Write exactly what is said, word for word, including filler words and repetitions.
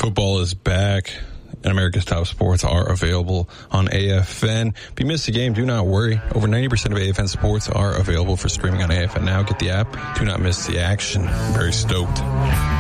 Football is back, and America's Top Sports are available on A F N. If you missed a game, do not worry. Over ninety percent of A F N sports are available for streaming on A F N Now. Get the app. Do not miss the action. I'm very stoked.